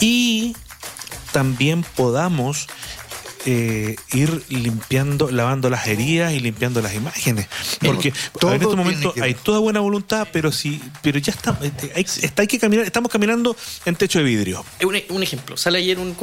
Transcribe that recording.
y también podamos ir lavando las heridas y limpiando las imágenes, porque en este momento hay toda buena voluntad, pero ya está, hay que caminar, estamos caminando en techo de vidrio. Un ejemplo, sale ayer un